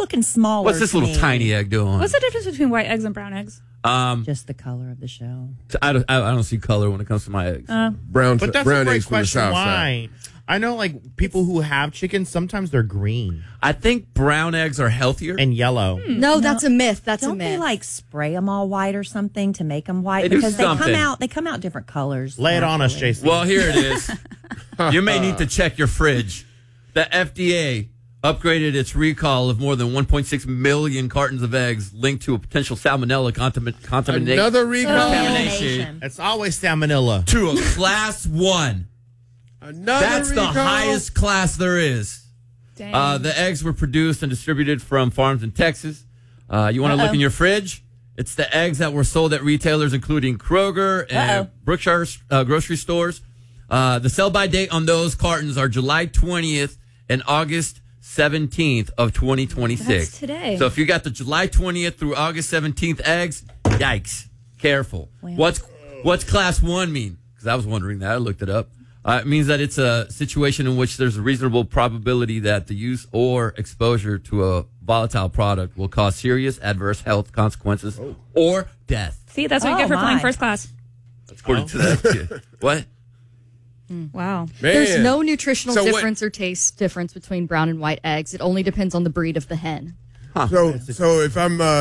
looking smaller. What's this to little me. tiny egg doing? What's the difference between white eggs and brown eggs? Just the color of the shell. I don't see color when it comes to my eggs. Brown, But that's brown a great eggs from the question. south Why? side. I know, like, people who have chicken, sometimes they're green I think brown eggs are healthier. and yellow. No, that's a myth. That's a Don't myth. they like spray them all white or something to make them white? They do Because something. they come out different colors. Lay it on us, naturally. Jason. Well, here it is. You may need to check your fridge. The FDA upgraded its recall of more than 1.6 million cartons of eggs linked to a potential salmonella contamination. Another recall. Contamination It's always salmonella. to a class 1. Another That's recall. the highest class there is. Dang. The eggs were produced and distributed from farms in Texas. You want to look in your fridge? It's the eggs that were sold at retailers, including Kroger and Brookshire grocery stores. The sell-by date on those cartons are July 20th and August 17th of 2026. That's today. So if you got the July 20th through August 17th eggs, yikes. Careful. Well. What's class 1 mean? Because I was wondering that. I looked it up. It means that it's a situation in which there's a reasonable probability that the use or exposure to a volatile product will cause serious adverse health consequences or death. See, that's what you get for my. flying first class. According to that. What? Wow. There's Man. no nutritional So what- difference or taste difference between brown and white eggs. It only depends on the breed of the hen. So if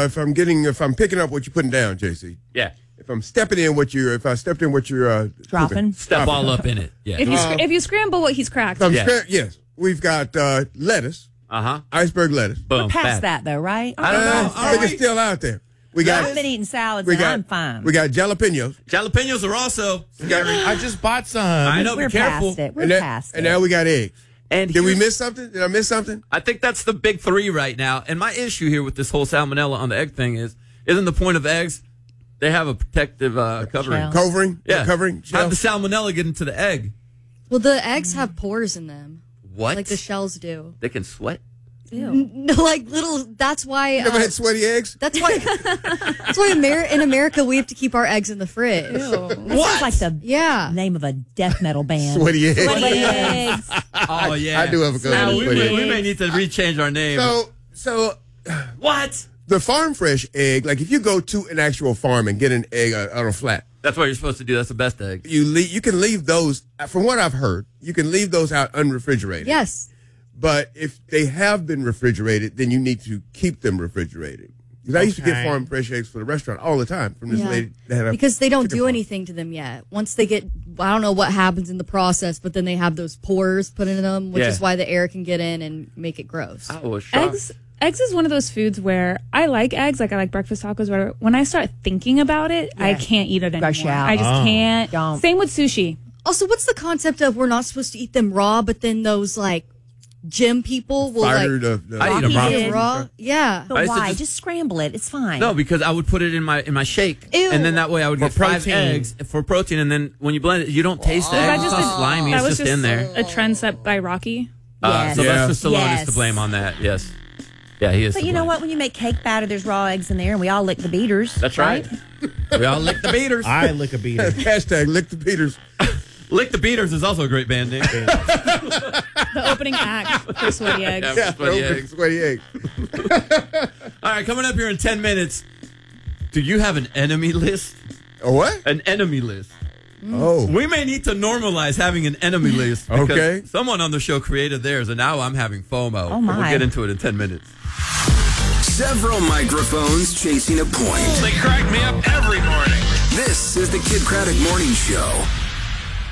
I'm picking up what you're putting down, JC. Yeah. If I'm stepping in what you're Dropping. cooking. Step all up in it. Yeah. If you scramble what he's cracked. Yes, we've got lettuce, iceberg lettuce. Boom. We're past bam. that though, right? I don't know. I think it's still out there. We got I've been eating salads we and got I'm fine. we got jalapenos. Jalapenos are also scary. I just bought some. I know. We're Be careful. past it. We're And, past and it. now we got eggs. And Did we here's- miss something? Did I miss something? I think that's the big 3 right now. And my issue here with this whole salmonella on the egg thing isn't the point of eggs? They have a protective covering. Shell. Covering? Yeah. Covering? How the Shell? salmonella get into the egg? Well, the eggs have pores in them, What? like the shells do. They can sweat? No, like little. That's why. You never had sweaty eggs? That's why. That's why in America we have to keep our eggs in the fridge. Sounds like the Yeah. name of a death metal band. Sweaty eggs. Sweaty eggs. Oh, yeah. I do have a good Now, one. we, Sweaty may need to rechange our name. So What? the farm fresh egg, like if you go to an actual farm and get an egg on a flat, That's what you're supposed to do. That's the best egg. you can leave those. From what I've heard, you can leave those out unrefrigerated. Yes. But if they have been refrigerated, then you need to keep them refrigerated. Because I used to get Okay. farm fresh eggs for the restaurant all the time from this Yeah. lady that had a Because they don't chicken do farm. anything to them yet. Once they get, I don't know what happens in the process, but then they have those pores put in them, which Yeah. is why the air can get in and make it gross. I was shocked. Eggs is one of those foods where I like eggs, like I like breakfast tacos, whatever. When I start thinking about it, I can't eat it anymore. Rush out. I just can't. Don't. Same with sushi. Also, what's the concept of we're not supposed to eat them raw, but then those like gym people will Fire like I eat 'em raw. eat Did. it raw? Yeah. But I used to why? just- Just scramble it. It's fine. No, because I would put it in my shake, Ew. and then that way I would For get 5 protein. eggs for protein, and then when you blend it, you don't taste the Was egg. that It's just not slimy. that It's was just in there. a trend set by Rocky? Yes. Sylvester Stallone is Yes. to blame on that. Yes. Yeah, he is. But to you know blame. what? When you make cake batter, there's raw eggs in there, and we all lick the beaters. That's right. We all lick the beaters. I lick a beater. Hashtag lick the Peters. Lick the Beaters is also a great band name. The opening act for Sweaty Eggs. Yeah, sweaty eggs. Sweaty eggs. All right, coming up here in 10 minutes. Do you have an enemy list? A what? An enemy list. Oh. We may need to normalize having an enemy list. Because Okay. someone on the show created theirs, and now I'm having FOMO. Oh, my. We'll get into it in 10 minutes. Several microphones chasing a point. They crack me up every morning. This is the Kid Craddock Morning Show.